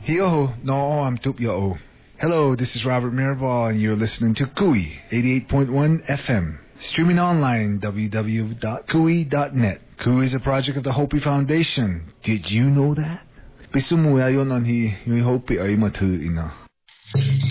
Yo, no, I'm tup yo. Hello, this is Robert Mirabal, and you're listening to Kui 88.1 FM. Streaming online, www.kui.net. Kui is a project of the Hopi Foundation. Did you know that? Pisumuya yon ang yung Hopi ay matu ina.